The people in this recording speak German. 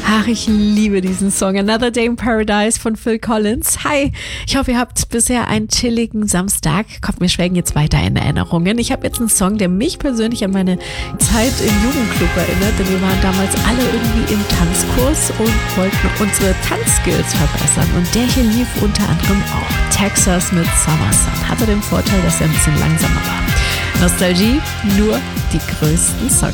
Ach, ich liebe diesen Song. Another Day in Paradise von Phil Collins. Hi, ich hoffe, ihr habt bisher einen chilligen Samstag. Kommt, wir schwelgen jetzt weiter in Erinnerungen. Ich habe jetzt einen Song, der mich persönlich an meine Zeit im Jugendclub erinnert, denn wir waren damals alle irgendwie im Tanzkurs und wollten unsere Tanzskills verbessern. Und der hier lief unter anderem auch Texas mit Summer Sun. Hatte den Vorteil, dass er ein bisschen langsamer war. Nostalgie, nur die größten Songs.